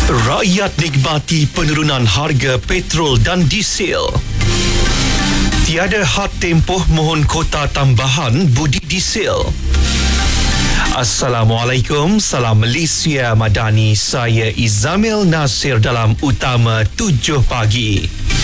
Rakyat nikmati penurunan harga petrol dan diesel. Tiada had tempoh mohon kota tambahan budi diesel. Assalamualaikum, salam Malaysia Madani. Saya Izamil Nasir dalam Utama 7 Pagi.